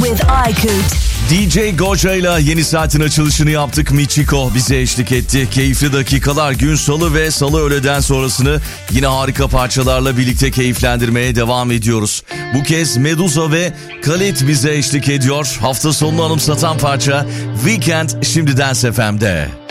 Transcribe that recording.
with Aykut. DJ Goja ile yeni saatin açılışını yaptık. Michiko bize eşlik etti. Keyifli dakikalar, gün salı ve salı öğleden sonrasını yine harika parçalarla birlikte keyiflendirmeye devam ediyoruz. Bu kez Medusa ve Khalid bize eşlik ediyor. Hafta sonunu anımsatan parça Weekend şimdi Dance FM'de.